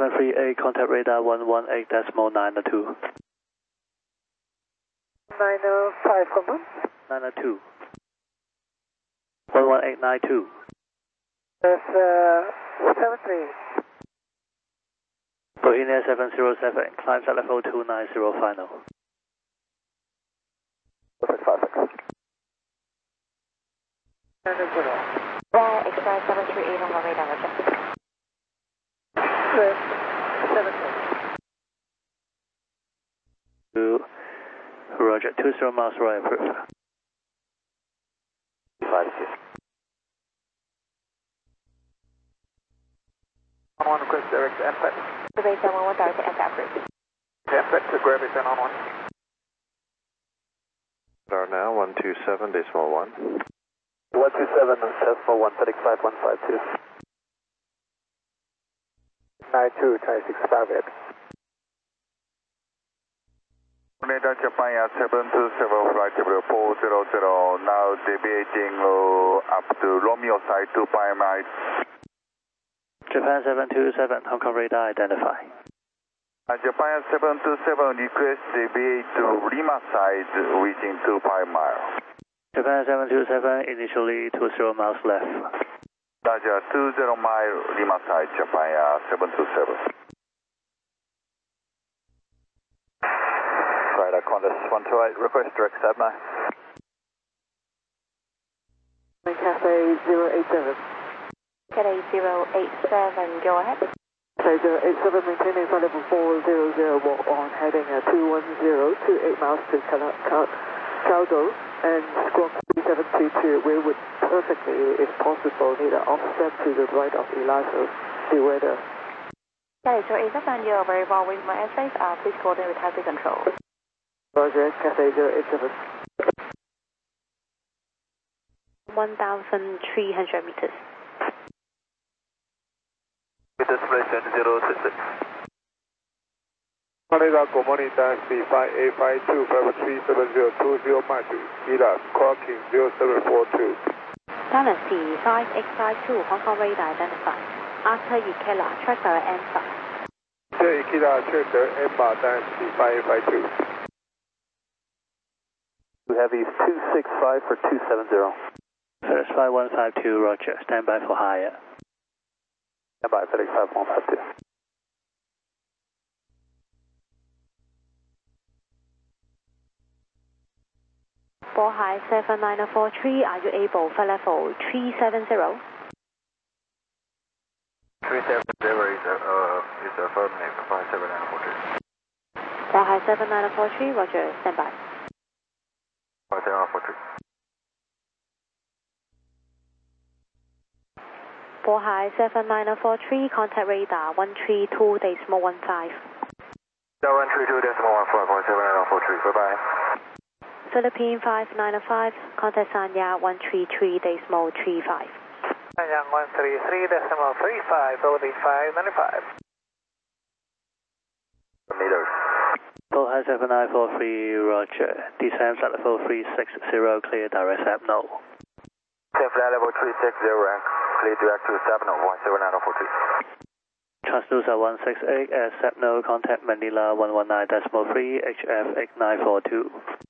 738, contact radar 118.902. 905, come on. 902. 11892. That's 73. Bohemia 707, climb at level 290 final. Perfect, 56. Right, Express 738 on my radar, roger. 2, roger, 20 miles right, approved. 56. On request direct to NFET. Survey 711 direct to NFET approved. NFET to Gravity 10 on 1. Radar now 127.1. 127.1, FedEx 5152. 92, Thai 658. Radar Japan Air 727 flight 400, now deviating up to Romeo side 2 pi right. Japan 727, Hong Kong radar identify. Japan 727 request deviate to Lima side within 2 pi mile. Japan 727, initially 20 miles left. Roger, 20 mile Lima side, Japan 727. Radar Qantas 128, request direct stab now. Cafe 087. Cafe 087, go ahead. Cafe 087, maintaining flight level 400, walk on heading 210, 28 miles to Caldo, and squawk 3722. We would perfectly, if possible, need an offset to the right of Elazo. See weather. Cafe 087, you're very well with my airspace. Please coordinate with taxi control. Roger, Cafe 087. 1,300 meters. Destination 066. Manila, good morning, taxi 5852, Bravo 37020 miles, Gila, clocking 0742. Dynasty 5852, Hong Kong radar identified. After Ikela, track direct N5. After Ikela, track direct N5, Dynasty 5852. Two heavies 265 for 270. FedEx 5152, roger, stand by for higher. Stand by, FedEx 5152. Bohai 79043, are you able for level 370? 370 is affirmative, 57943. Bohai 79043, roger, stand by. 57943. Bohai 79043, contact radar 132.15. 132.15, 57943, bye-bye. Philippine 595, contact Sanya 133.35. Sanya 133.35, Bodhi 595. Meters. Bohai 7943, roger, descends at level 360, clear direct SAP no. Flight level 360, clear direct to 7017943. Transducer 168 at SAP no, contact Manila 119.3, HF 8942.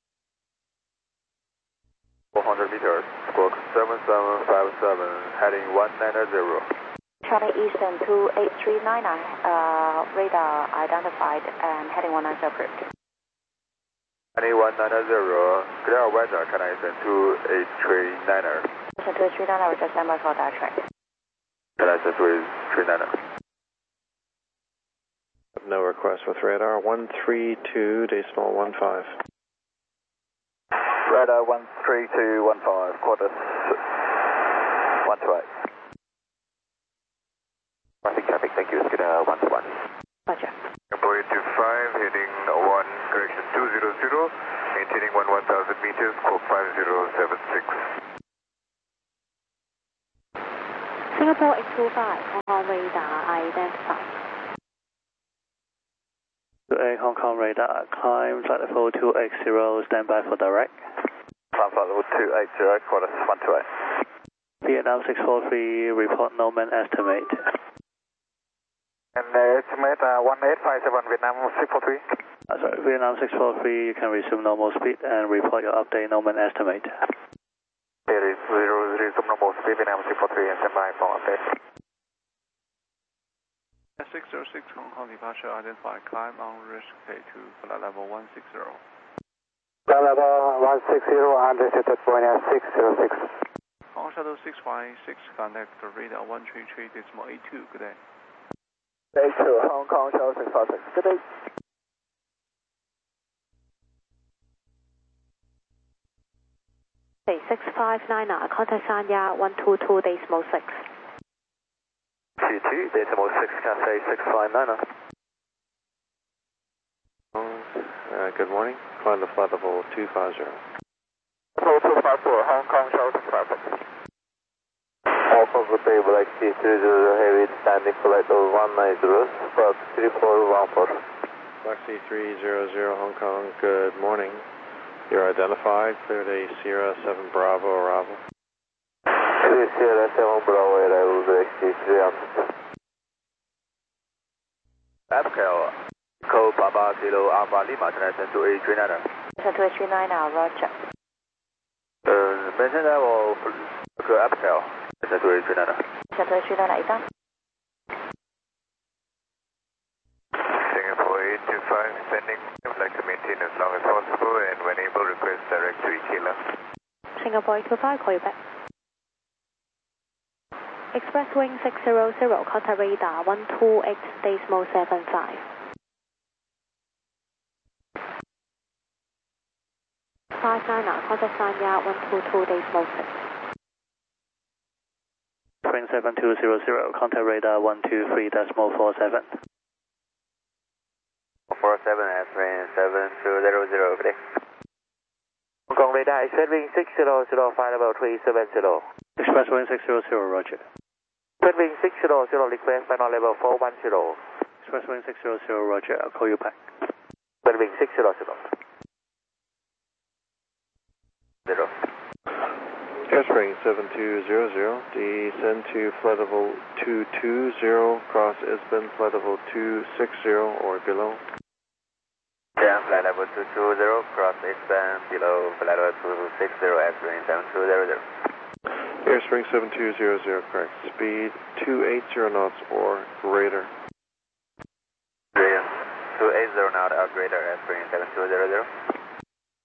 400 meters, squawk 7757, heading 190. Charlie Eastern 28399, radar identified and heading 190 approved. Heading 190, clear weather, China Eastern 28399. Eastern 28399, just stand by for that track. China Eastern 28399. No request with radar 132.15. Radar 13215, Qantas 128. Traffic, thank you. Let's get 121. Roger. Employee 25, heading 1, correction 200, maintaining 1000 meters, squawk 5076. Singapore 825, Hong Kong radar identified. 28 Hong Kong radar, climb flight level 280, stand by for direct. Climb flight level 280, Qantas 128. Vietnam 643, report Norman estimate. And estimate 1857 Vietnam 643. Sorry, Vietnam 643, you can resume normal speed and report your update, Norman estimate. Resume normal speed, Vietnam 643, and stand by for update. 606 Hong Kong departure, identify climb on risk K2, flight level 160. Flight level 160, unrestricted point at 606. Hong Kong Shuttle 656, contact radar 133.82, good day. A2, Hong Kong Shuttle 656, good day. Say 659, contact Sanya 122.6. Q2, decimal 6, Cathay 659. Good morning. Climb to flight level 250. Level 254, Hong Kong Shuttle 656. Alpha Good Day, Black Sea 30 heavy, standing flight level 190, spot 3414. Black Sea 300 Hong Kong, good morning. You're identified, cleared a Sierra 7 Bravo arrival. Sierra 7 Bravo arrival, Black Sea 300. Abcal, code Baba Kilo Alpha Lima, transition to A39. Transition to A39, roger. 现在我个 Abcal， transition to A39。 Transition to A39。 Singapore 825, sending. I would like to maintain as long as possible and when able request direct to Ikela. Singapore 825, call you back. Express wing 600, contact radar 128.75. 59, contact Sanya 122.6. Spring 7200, contact radar 123.47. 47 Spring 7200, good day. Hong Kong radar, Express wing 600, flight level 370. Express wing 600, roger. Express wing 600, request final level 410. Express wing 600, roger, I'll call you back. Express wing 600. 0. Airspring 7200, descend to flight level 220, cross Isbin, flight level 260 or below. Yeah, flight level 220, cross Isbin, below flight level 260, Airspring 7200. Airspring 7200, correct. Speed 280 knots or greater. Greater. 280 knots or greater, Airspring 7200.